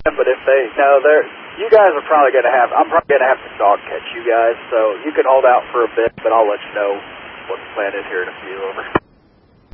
but if they, no, you guys are probably going to have, I'm probably going to have to dog catch you guys, so you can hold out for a bit, but I'll let you know what the plan is here in a few. Over.